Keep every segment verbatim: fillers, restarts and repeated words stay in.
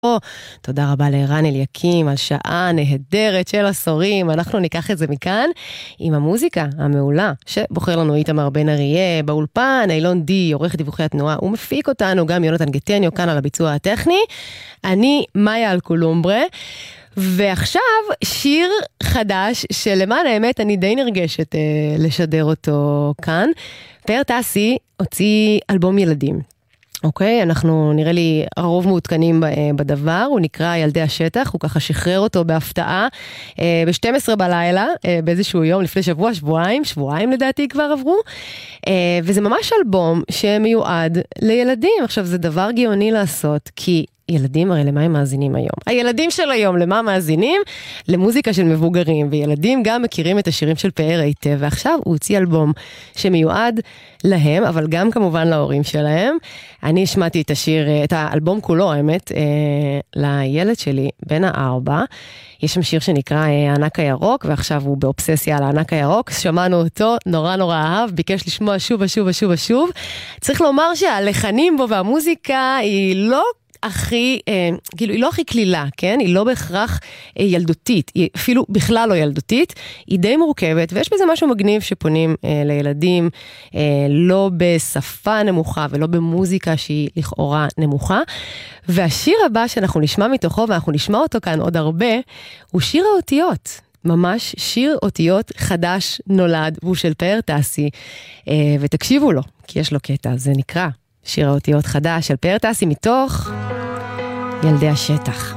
תודה רבה לערן אליקים על שעה נהדרת של עשורים. אנחנו ניקח את זה מכאן עם המוזיקה המעולה שבוחר לנו איתמר בן אריה באולפן, אילון די, עורך דיווחי התנועה, הוא מפיק אותנו, גם יונתן גטניו כאן על הביצוע הטכני. אני מאיה אלקולומברה, ועכשיו שיר חדש שלמען האמת אני די נרגשת אה, לשדר אותו כאן. פאר טסי הוציא אלבום ילדים. אוקיי, אנחנו נראה לי הרוב מעודכנים בדבר, הוא נקרא ילדי השטח, הוא ככה שחרר אותו בהפתעה ב-שתים עשרה בלילה, באיזשהו יום לפני שבוע, שבועיים, שבועיים לדעתי כבר עברו, וזה ממש אלבום שמיועד לילדים. עכשיו זה דבר גאוני לעשות, כי ילדים הרי למה הם מאזינים היום? הילדים של היום למה מאזינים? למוזיקה של מבוגרים, וילדים גם מכירים את השירים של פאר היטב, ועכשיו הוא הוציא אלבום שמיועד להם, אבל גם כמובן להורים שלהם. אני השמעתי את השיר, את האלבום כולו, האמת, לילד שלי, בן הארבע. יש שם שיר שנקרא הענק הירוק, ועכשיו הוא באובססיה על הענק הירוק. שמענו אותו, נורא נורא אהב, ביקש לשמוע שוב ושוב ושוב ושוב. צריך לומר שהלחנים בו והמוזיקה היא לא הכי, אה, כאילו, היא לא הכי כלילה, כן? היא לא בהכרח אה, ילדותית, היא אפילו בכלל לא ילדותית, היא די מורכבת, ויש בזה משהו מגניב שפונים אה, לילדים, אה, לא בשפה נמוכה ולא במוזיקה שהיא לכאורה נמוכה. והשיר הבא שאנחנו נשמע מתוכו, ואנחנו נשמע אותו כאן עוד הרבה, הוא שיר האותיות. ממש שיר אותיות חדש נולד, והוא של פאר טסי, אה, ותקשיבו לו, כי יש לו קטע, זה נקרא שיר האותיות חדש של פאר טסי מתוך ילדי השטח.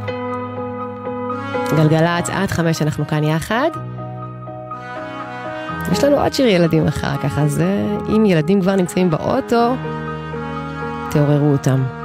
גלגלצ עד חמש, אנחנו כאן יחד. יש לנו עוד שיר ילדים אחר כך, אז אם ילדים כבר נמצאים באוטו, תעוררו אותם.